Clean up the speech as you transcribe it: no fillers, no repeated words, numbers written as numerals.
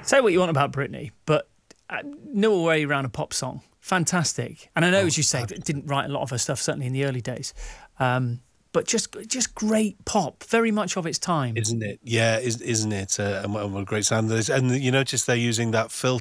Say what you want about Britney, but no way around a pop song. Fantastic. And I know, as you say, didn't write a lot of her stuff, certainly in the early days. But just great pop, very much of its time. Isn't it? Yeah, isn't it? And what a great sound there is. And you notice they're using that filter